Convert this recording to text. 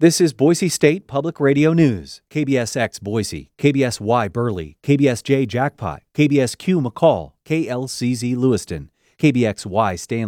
This is Boise State Public Radio News. KBSX Boise, KBSY Burley, KBSJ Jackpot, KBSQ McCall, KLCZ Lewiston, KBXY Stanley.